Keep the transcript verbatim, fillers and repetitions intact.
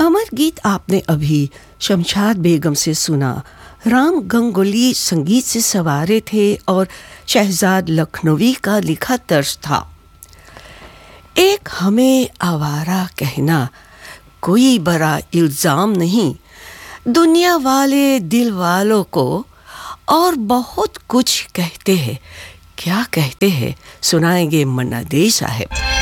अमर गीत आपने अभी शमशाद बेगम से सुना। राम गंगुली संगीत से सवारे थे और शहजाद लखनवी का लिखा तर्ज था। एक हमें आवारा कहना कोई बड़ा इल्ज़ाम नहीं, दुनिया वाले दिल वालों को और बहुत कुछ कहते हैं। क्या कहते हैं सुनाएंगे मन्ना डे साहब।